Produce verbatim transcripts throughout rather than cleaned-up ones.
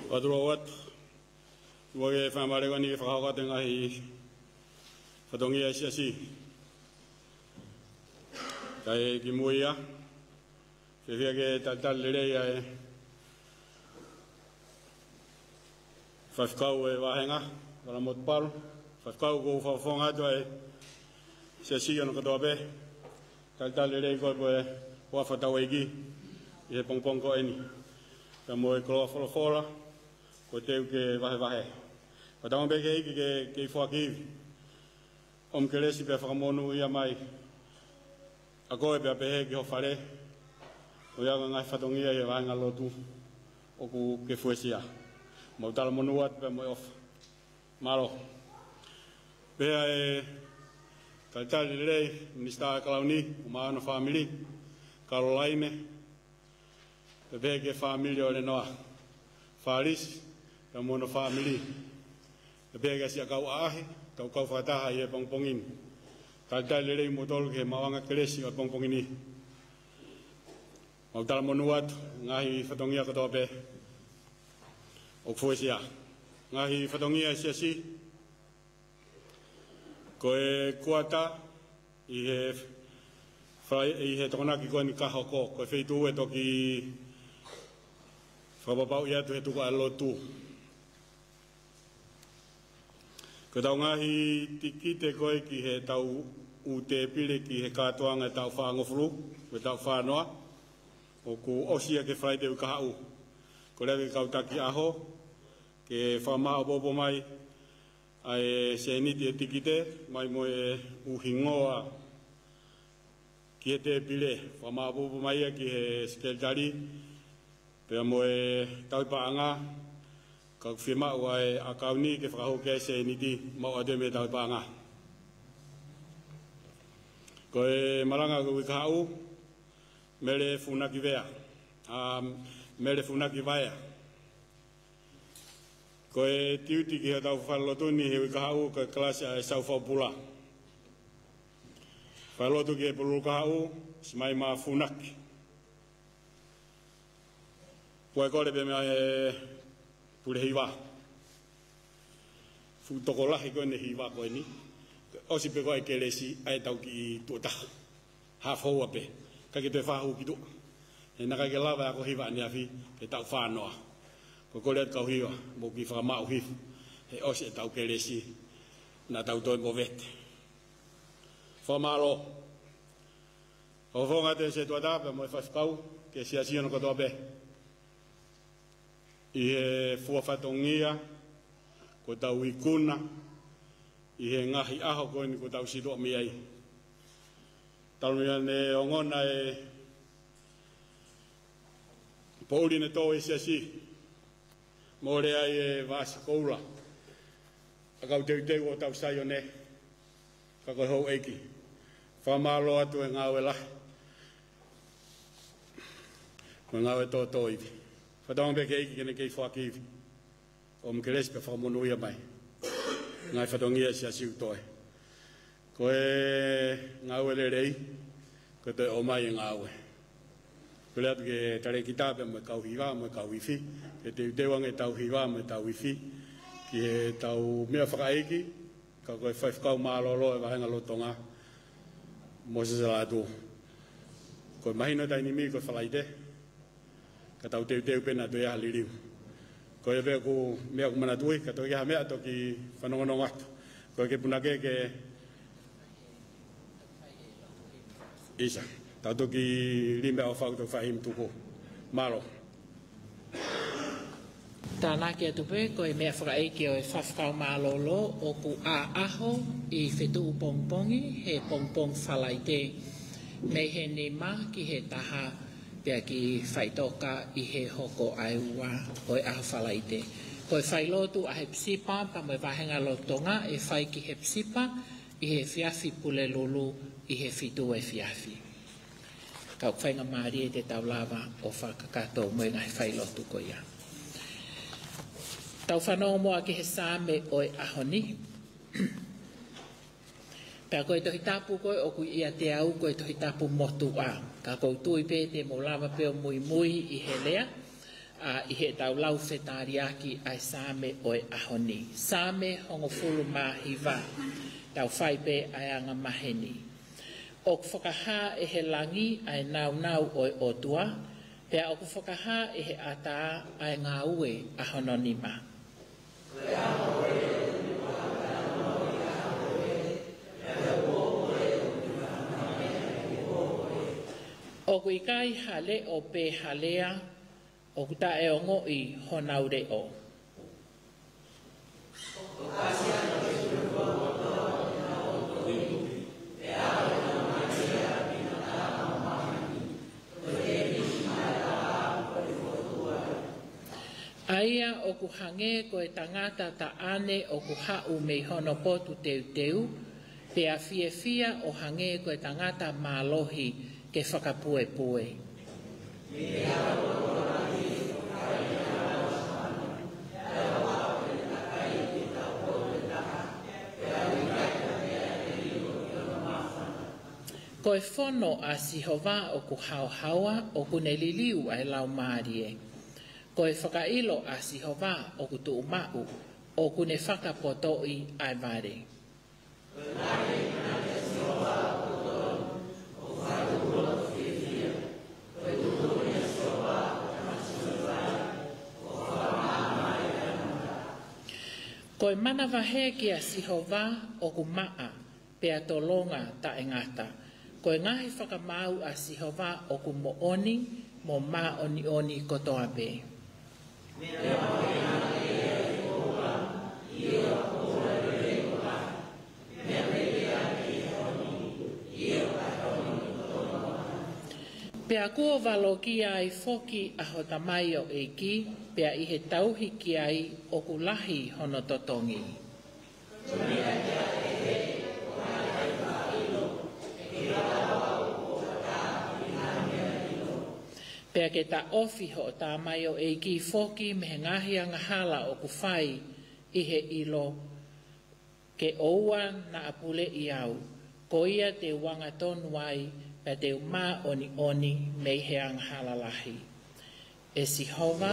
Wadruat, wage famare wani fakawa tengah i fatongi Asia si, kaya kimuya, kaya ke tatal lele ya, fafkau wahenga, kalau mutpal, fafkau go fafonga tu ay sesi yang kedobe, tatal lele ko be wafatawegi, ye pongpong ko ini, kamu kalau fola ko teu ke vahe vahe pa tama be ke ke ke fo ki om kele si be fa monu ya mai ako be be ke ho fare o ya nga fa tongi ya va nga lotu o ku ke fo sia mo tal monu wat be mo of malo be e ka tal le minista kalauni uma no family Caroline be ke family o le noa Faris kamu no family, lebih kasih kau ahe, kau kau fatah ye pongpongin, kalau lelai modal ke mawang kelesi ke pongpongin ini, mau dalam menuat ngahi fatongia ketope, okfusia, ngahi fatongia siasi, koe kuata, ihe, ihe tona kiko ni kahoko, koe feitu etoki, fababau ya tu itu ko alotu. Ko tau ngahi tiki te koe ki he tau u te pile ki he katoanga tau whaangofuru, ko tau whanoa, o ku osia ke whaide u kahau. Ko lewe kautaki aho, ke whamao bobo mai, ai se niti e tiki te, mai mo e uhingoa ki he te pile, whamao bobo mai ki he skeljari, pea mo e taupaanga, ka whima ua e akauni ke whakaho ke se niti mau ade me taupaanga. Ko e maranga ko wikahau, mele funaki vea, mele funaki vaea. Ko e tiuti ki he tau whalotuni he wikahau ka klasi a e saufapula. Whalotu ki e pulu kahau, simai maa funaki. Pue kore pe mea e pule hiwa. Fu toko lahi koe ne hiwa koe ni. Osi pe koe kelesi ai tau ki tuota. Half hoa pe. Ka ki te whahu ki tu. E naka ke lawa ako hiwa ni afi ke tau whanoa. Ko kore at kau hiwa. Mo ki whakamau hifu. He osi e tau kelesi na tau toi mo vete. Whamaro. Ho whonga te se tuata pe mo e whafkau ke sia sia no katoa pe. I he fuafatongia, ko tau ikuna, i he ngahi aho koe ni ko tau siroa mi ai. Talumia ne ongona e pouri ne tō e siasi, mōre ai e vāsi koula. Akau teu teu o tau saio ne, kako hou eiki. Whamalo atu e ngāwe lahi. Ko ngāwe tō tō iwi. Whataong pe keiki kene kei whakiwi. O mkeres pe whakamonuia mai. Ngai whatongia si asiu toi. Ko e ngāwe le rei, ko te o mai e ngāwe. Ko le atu ke tare ki tāpe mo kau hiwa, mo kau wifi. Ke te utewang e tau hiwa, mo tau wifi. Ki he tau mea whakaiki, ka koe whaifkau maalolo e wahenga lotonga. Mo se salatu. Ko mahino taini mi ko whalaite. Ka tau teu teu pena to ia liriu. Ko e vea ku mea ku manatui, ka tau ia mea to ki whanongonong atu. Ko e ke punake ke isa. Tau to ki limea o whau to whahim tuku. Malo. Tāna ki atu pe, ko e mea whakaeke o e whawhkau mālolo o ku a aho i whetu pongpongi, he pongpong whalaite. Mei he ne mā ki he taha pia ki whaitoka i he hoko aiua o e aho whalaite. Ko e whailotu a he psipa, pa mo e wahenga lotonga, e whai ki he psipa, i he whiawhi pule lulu, i he whitu e whiawhi. Kau whainga maari e te taulawa o whakakato mo e ngai whailotu ko ia. Tau whanau moa ki he sāme o e aho ni. Pea koe tohi tapu koe o kui ia te au koe tohi tapu motu a. Ka kou tui pe te mo lama peo mui mui i he lea. a i he tau lau whetariaki ai Same o e ahoni. Same hongo fulu mahiva tau whaipe ai anga maheni. O whakaha e he langi ai nau nau o e otua, pea o whakaha e he ata ai ngā ue ahononima. O kui kai hale o pe halea, o kuta e o ngoi honau reo. Aia o ku hange ko e tangata ta ane o ku hau mei hono potu teu teu, pea fie fia o hange ko e tangata mālohi ke whakapue pue. Ko e whono a Sihova o ku hau haua o ku ne liliu ai lau maarie. Ko e whakailo a Sihova o ku tu umau o ku ne whakapotoi ai vare. Ko e mana wahe ki a Sihova o ku maa pea tolonga ta e ngata. Ko e ngahi whakamau a Sihova o ku mo oni mo ma oni oni kotoa pe. Pea kua walo ki ai foki a hotamai o eiki, pea i he tauhi ki ai o ku lahi hono totongi. Pea ke ta ofi ho ta mai o eiki foki me he ngahi anga hala o ku whai i he ilo ke oua na apule i au. Ko ia te wanga tonu ai pea te uma oni oni me he anga hala lahi. E Sihova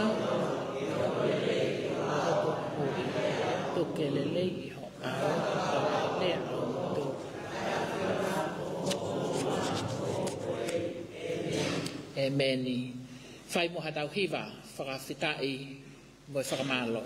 tukelele i ho au le au tu. E meni, whai moha tau hiwa, whakawhitai mo e whakamalo.